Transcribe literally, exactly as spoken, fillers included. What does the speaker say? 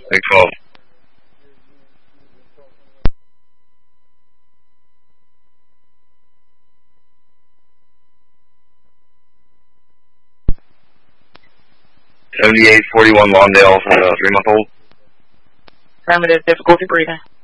Big twelve. Seventy-eight forty-one Lawndale, uh, three month old. Affirmative, difficulty breathing.